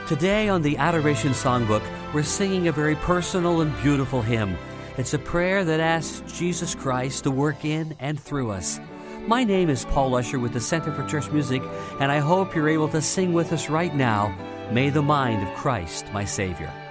Today on the Adoration Songbook, we're singing a very personal and beautiful hymn. It's a prayer that asks Jesus Christ to work in and through us. My name is Paul Usher with the Center for Church Music, and I hope you're able to sing with us right now, May the Mind of Christ, my Savior.